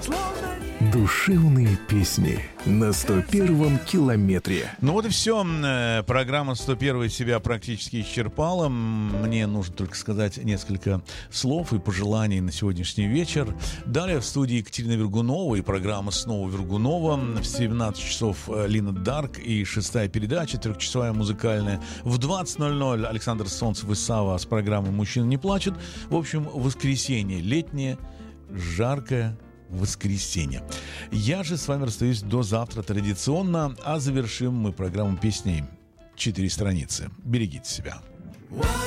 Душевные песни на 101-м километре. Ну вот и все. Программа 101 себя практически исчерпала. Мне нужно только сказать несколько слов и пожеланий на сегодняшний вечер. Далее в студии Екатерина Вергунова и программа «Снова Вергунова». В 17 часов Лина Дарк и шестая передача, трехчасовая музыкальная. В 20:00 Александр Солнцев и Сава с программой «Мужчины не плачут». В общем, воскресенье летнее, жаркое воскресенье. Я же с вами расстаюсь до завтра традиционно, а завершим мы программу песней 4 страницы. Берегите себя.